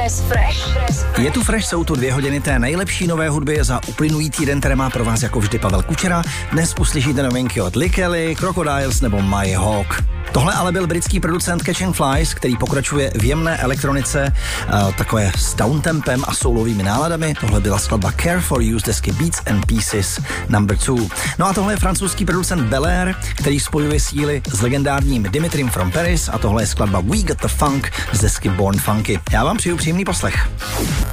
Express Fresh. Je tu Fresh, jsou tu 2 hodiny té nejlepší nové hudby za uplynulý týden, které má pro vás jako vždy Pavel Kučera. Dnes uslyšíte novinky od Lee Kelly, Crocodiles nebo My Hawk. Tohle ale byl britský producent Catching Flies, který pokračuje v jemné elektronice, takové s downtempem a soulovými náladami. Tohle byla skladba Care for You z desky Beats and Pieces No. 2. No a tohle je francouzský producent Belair, který spojuje síly s legendárním Dimitrim from Paris a tohle je skladba We Got the Funk z desky Born Funky. Já vám přeju příjemný poslech.